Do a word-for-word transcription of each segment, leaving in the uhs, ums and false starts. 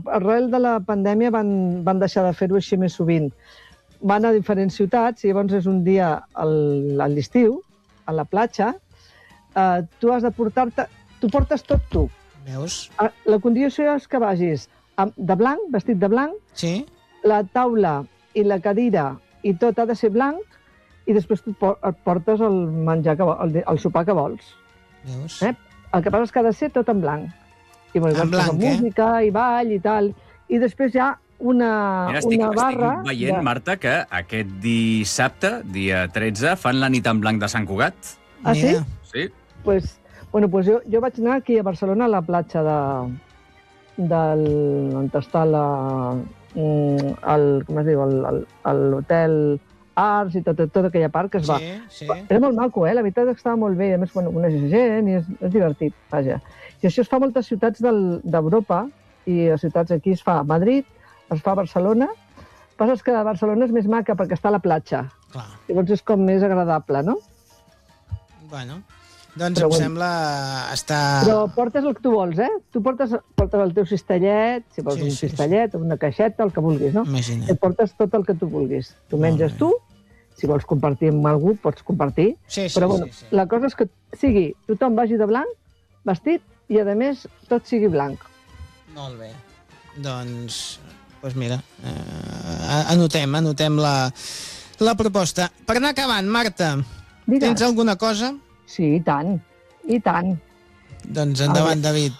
arrel de la pandèmia van, van deixar de fer-ho així més sovint. Van a diferents ciutats i llavors és un dia al, a l'estiu, a la platja, eh, tu has de portar-te... Tu portes tot tu. Veus? La condició és que vagis de blanc, vestit de blanc, sí. La taula i la cadira i tot ha de ser blanc i després tu et portes el menjar, que, el, el sopar que vols. Veus? Eh? El que passa és que ha de ser tot en blanc. I bueno, en blanc, eh? Música i ball i tal. I després hi ha una, Mira, estic, una barra... Estic veient, de... Marta, que aquest dissabte, dia tretze, fan la nit en blanc de Sant Cugat. Ah, sí? Sí. Pues, bueno, pues jo, jo vaig anar aquí a Barcelona, a la platja de, del, on està la, el, com es diu, l'hotel Arts i tot, tot aquella part que es va. Sí, sí. Era molt maco, eh? La veritat és que estava molt bé. A més, bueno, coneixes gent i és, és divertit, vaja. I això es fa a moltes ciutats d'Europa i a ciutats aquí es fa a Madrid, es fa a Barcelona. El que passa és que Barcelona és més maca perquè està a la platja. Clar. Llavors és com més agradable, no? Bueno, doncs Però em bueno. sembla estar... Però portes el que tu vols, eh? Tu portes, portes el teu cistellet, si vols Sí, un sí, cistellet, sí. Una caixeta, el que vulguis, no? Imagina't. Et portes tot el que tu vulguis. Tu menges tu, si vols compartir amb algú, pots compartir. Sí, sí, però bueno, sí, sí. la cosa és que sigui, tothom vagi de blanc, vestit, i a més tot sigui blanc. Molt bé. Doncs, doncs mira, eh, anotem, anotem la, la proposta. Per anar acabant, Marta, Digues. Tens alguna cosa? Sí, i tant, i tant. Doncs endavant, David.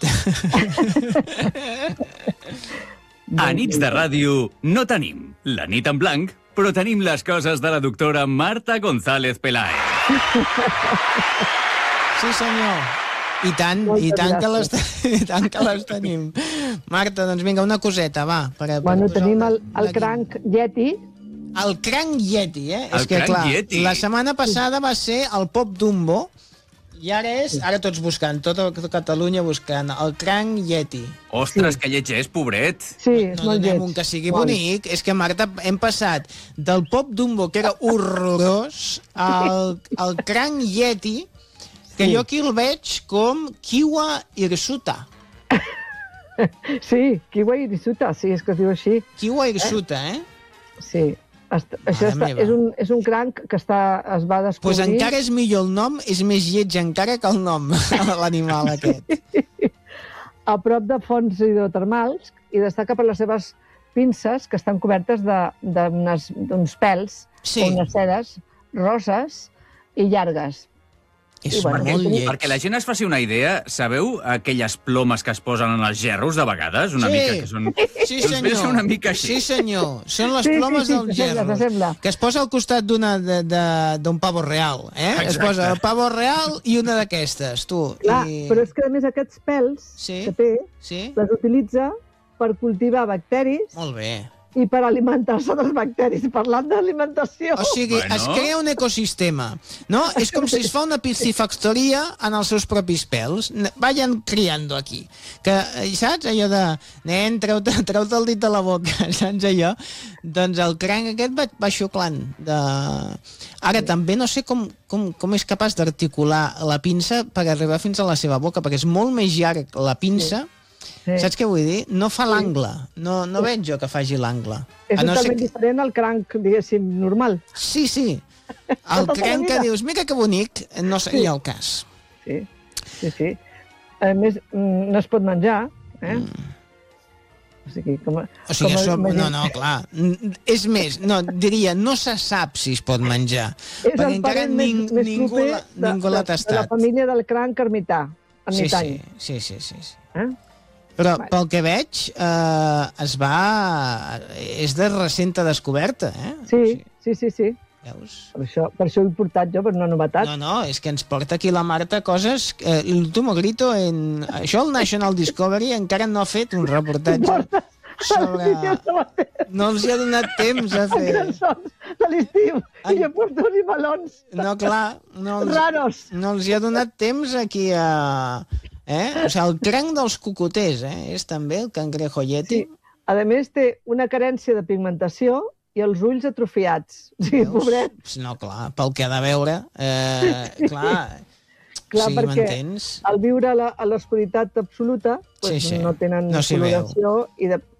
A nits de ràdio no tenim la nit en blanc, però tenim les coses de la doctora Marta González Peláez. Sí, senyor. I tant, i tant, que les, i tant que les tenim. Marta, doncs vinga, una coseta, va. Per, per bueno, tenim el, el la... cranc Yeti. El cranc Yeti, eh? El És que, cranc clar, Yeti. La setmana passada va ser el Pop Dumbo, i ara és, ara tots buscant, tota Catalunya buscant, el cranc Yeti. Ostres, Sí. que lleig és, pobret. Sí, No, és no molt donem lleig. un que sigui Molt. bonic. És que, Marta, hem passat del Pop Dumbo, que era horrorós, al, al cranc Yeti, que Sí. jo aquí el veig com Kiwa Hirsuta. Sí, Kiwa Hirsuta, sí, és que es diu així. Kiwa Hirsuta, eh? Sí. Est això està, meva. és, un, és un cranc que està, es va Doncs descobrir... pues encara és millor el nom, és més lleig encara que el nom, l'animal aquest. A prop de fonts hidrotermals i destaca per les seves pinces que estan cobertes d'uns pèls Sí. o unes ceres roses i llargues. És I bueno, molt lleig. Perquè la gent es faci una idea, sabeu aquelles plomes que es posen en els gerros de vegades? Una Sí. mica que són... Sí, Doncs ve a ser senyor. una mica així. Sí, senyor. Són les Sí, sí, plomes sí, dels s'assembla, gerros. s'assembla. Que es posa al costat d'una de, de, d'un pavo real, eh? Es Exacte. posa el pavo real i una d'aquestes, tu. Clar, I... però és que a més aquests pèls Sí. que té Sí? les utilitza per cultivar bacteris Molt bé. i per alimentar-se dels bacteris, parlant d'alimentació. O sigui, Bueno. es crea un ecosistema, no? És com si es fa una piscifactoria en els seus propis pèls. N- Vayan criando aquí. Que, eh, saps, allò de... Nen, treu-te treu el dit de la boca, saps allò? Doncs el cranc aquest va, va xuclant. De... Ara, també no sé com, com, com és capaç d'articular la pinça per arribar fins a la seva boca, perquè és molt més llarg la pinça. Sí. Saps què vull dir? No fa l'angle. No, no veig jo que faci l'angle. És A no ser totalment que- diferent al cranc, diguéssim, normal. Sí, sí. El Tota la cranc que vida. dius, mira que bonic, no seria el cas. Sí, sí, sí. A més, mm, no es pot menjar, eh? Mm. O sigui, com a... O sigui, com a- això, imagina- no, no, clar. N- És més, no, diria, no se sap si es pot menjar. És perquè el encara parent ning, més, més ningú proper l'ha- de, ningú l'ha de, de la tastat. família del cranc ermità, Sí, ermitany. sí, sí, sí, sí. Eh? Però Vale. pel que veig, eh, es va... És de recenta descoberta, eh? Sí, sí, sí, sí. Veus? Per això, per això ho he portat jo, per una novetat. No, no, és que ens porta aquí la Marta coses... Eh, L'último grito en... Això el National Discovery encara no ha fet un reportatge sobre... No els hi ha donat temps a fer... Cançons de l'estiu, Ai. i jo porto i melons No, clar, no els, raros. no els hi ha donat temps aquí a... Eh? O sigui, el cranc dels cocoters, eh? És també el cangrejo yeti. Sí. A més, té una carència de pigmentació i els ulls atrofiats. O sigui, Veus? pobret. No, clar, pel que ha de veure, eh, clar, Clar, sí, perquè m'entens? al viure a la- a l'oscuritat absoluta, pues, Sí, sí. no tenen No s'hi veu. coloració i de,